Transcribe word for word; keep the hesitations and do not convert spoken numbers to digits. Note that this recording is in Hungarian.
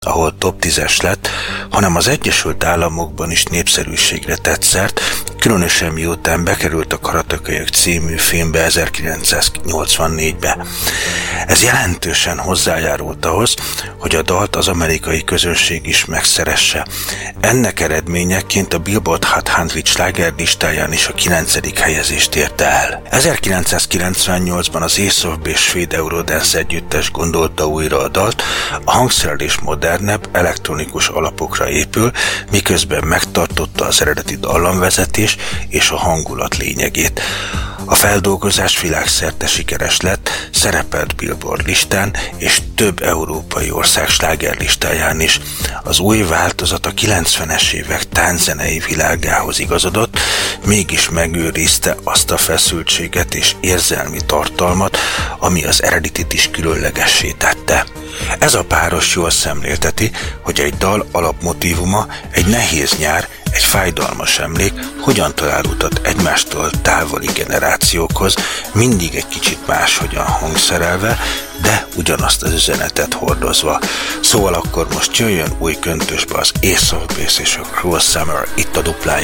ahol top tízes lett, hanem az Egyesült Államokban is népszerűségre tett szert, különösen miután bekerült a Karatekölyök című filmbe ezerkilencszáznyolcvannégybe. Ez jelentősen hozzájárult ahhoz, hogy a dalt az amerikai közönség is megszeresse. Ennek eredményeként a Billboard Hot száz slágerlistáján is a kilencedik helyezést érte el. ezerkilencszázkilencvennyolcban az Ace of Base svéd Eurodance együttes gondolta újra a dalt, a hangszerelés modernebb, elektronikus alapokra épül, miközben megtartotta az eredeti dallamvezetés és a hangulat lényegét. A feldolgozás világszerte sikeres lett, szerepelt Billboard listán és több európai ország slágerlistáján is. Az új változat a kilencvenes évek tánczenei világához igazodott, mégis megőrizte azt a feszültséget és érzelmi tartalmat, ami az eredetit is különlegessé tette. Ez a páros jól szemlélteti, hogy egy dal alapmotívuma, egy nehéz nyár, egy fájdalmas emlék hogyan talál utat egymástól távoli generációkhoz, mindig egy kicsit máshogyan hangszerelve, de ugyanazt az üzenetet hordozva. Szóval akkor most jöjjön új köntösbe az Ace of Base és a Cruel Summer itt a Duplán